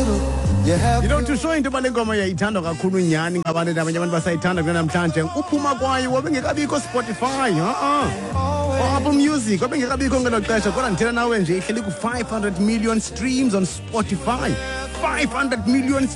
You know, to show into balengoma yayithandwa kakhulu nyani ngabantu abanye abantu basayithanda kule namhlanje uphuma kwayo wabengekabikho Spotify Apple Music wabengekabikho ngelo xesha kodwa ndithela nawe nje ihleli ku 500 million streams on Spotify 500 million